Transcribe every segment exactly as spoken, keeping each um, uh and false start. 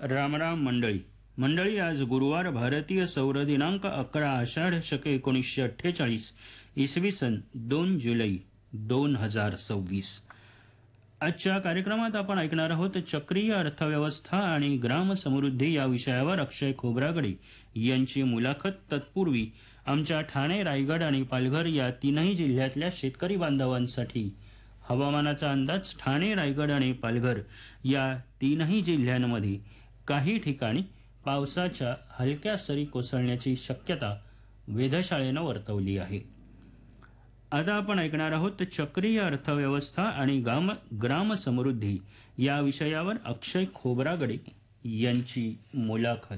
रामराम मंडळी मंडळी आज गुरुवार भारतीय सौर दिनांक अकरा आषाढ शके एकोणीसशे अठ्ठेचाळीस इसवी सन दोन जुलै दोन हजार सव्वीस. आजच्या कार्यक्रमात आपण ऐकणार आहोत चक्रीय अर्थव्यवस्था आणि ग्राम समृद्धी या विषयावर अक्षय खोब्रागडे यांची मुलाखत. तत्पूर्वी आमच्या ठाणे, रायगड आणि पालघर या तीनही जिल्ह्यातल्या शेतकरी बांधवांसाठी हवामानाचा अंदाज. ठाणे, रायगड आणि पालघर या तीनही जिल्ह्यांमध्ये काही ठिकाणी पावसाच्या हलक्या सरी कोसळण्याची शक्यता वेधशाळेनं वर्तवली आहे. आता आपण ऐकणार आहोत चक्रीय अर्थव्यवस्था आणि ग्राम ग्राम समृद्धी या विषयावर अक्षय खोब्रागडे यांची मुलाखत.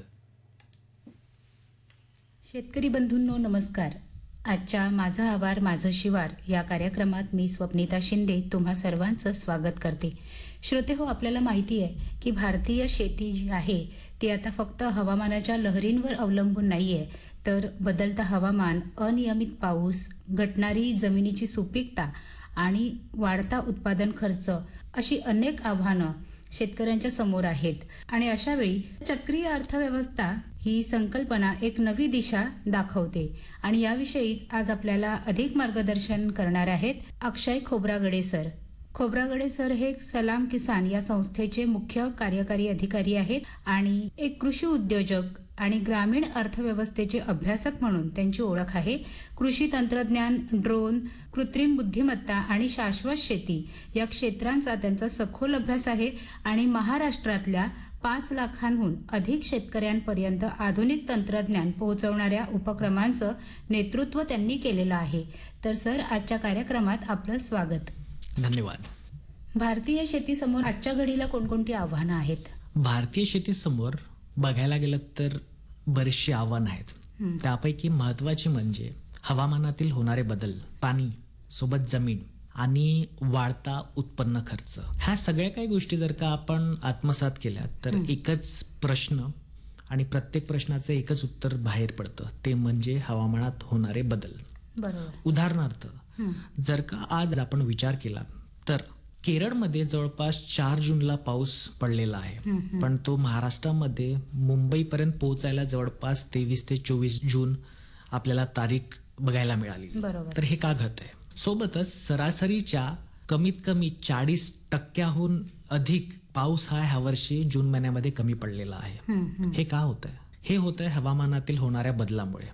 शेतकरी बंधूंनो नमस्कार. आजच्या माझा आवार माझं शिवार या कार्यक्रमात मी स्वप्निता शिंदे तुम्हा सर्वांचं स्वागत करते. श्रोते हो, आपल्याला माहिती आहे की भारतीय शेती जी आहे ती आता फक्त हवामानाच्या लहरींवर अवलंबून नाहीये, तर बदलता हवामान, अनियमित पाऊस, घटणारी जमिनीची सुपीकता आणि वाढता उत्पादन खर्च अशी अनेक आव्हानं शेतकऱ्यांच्या समोर आहेत. आणि अशा वेळी चक्रीय अर्थव्यवस्था ही संकल्पना एक नवी दिशा दाखवते. आणि याविषयीच आज आपल्याला अधिक मार्गदर्शन करणार आहेत अक्षय खोब्रागडे सर. खोब्रागडे सर हे सलाम किसान या संस्थेचे मुख्य कार्यकारी अधिकारी आहेत आणि एक कृषी उद्योजक आणि ग्रामीण अर्थव्यवस्थेचे अभ्यासक म्हणून त्यांची ओळख आहे. कृषी तंत्रज्ञान, ड्रोन, कृत्रिम बुद्धिमत्ता आणि शाश्वत शेती या क्षेत्रांचा त्यांचा सखोल अभ्यास आहे आणि महाराष्ट्रातल्या पाच लाखांहून अधिक शेतकऱ्यांपर्यंत आधुनिक तंत्रज्ञान पोहोचवणाऱ्या उपक्रमांचं नेतृत्व त्यांनी केलेलं आहे. तर सर, आजच्या कार्यक्रमात आपलं स्वागत. धन्यवाद. भारतीय शेतीसमोर आजच्या घडीला कोणकोणती आव्हानं आहेत? भारतीय शेतीसमोर बघायला गेलं तर बरीचशी आव्हानं आहेत. त्यापैकी महत्वाची म्हणजे हवामानातील होणारे बदल, पाणी सोबत जमीन आणि वाढता उत्पन्न खर्च. ह्या सगळ्या काही गोष्टी जर का आपण आत्मसात केल्या तर एकच प्रश्न आणि प्रत्येक प्रश्नाचं एकच उत्तर बाहेर पडतं, ते म्हणजे हवामानात होणारे बदल. बरोबर. उदाहरणार्थ जर का आज आपण विचार केला तर केरळमध्ये जवळपास चार जूनला पाऊस पडलेला आहे, पण तो महाराष्ट्रामध्ये मुंबईपर्यंत पोहोचायला जवळपास तेवीस ते चोवीस जून आपल्याला तारीख बघायला मिळाली. तर हे का घडतंय? सोबतच सरासरीच्या कमीत कमी चाळीस टक्क्याहून अधिक पाऊस हा ह्या वर्षी जून महिन्यामध्ये कमी पडलेला आहे. हे का होतंय? हे होतंय हवामानातील होणाऱ्या बदलामुळे.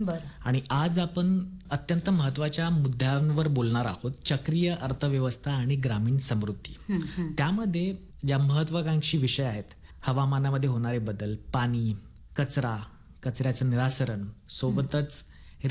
आणि आज आपण अत्यंत महत्वाच्या मुद्द्यांवर बोलणार आहोत, चक्रीय अर्थव्यवस्था आणि ग्रामीण समृद्धी. त्यामध्ये ज्या महत्वाकांक्षी विषय आहेत, हवामानामध्ये होणारे बदल, पाणी, कचरा, कचऱ्याचं निरासरण, सोबतच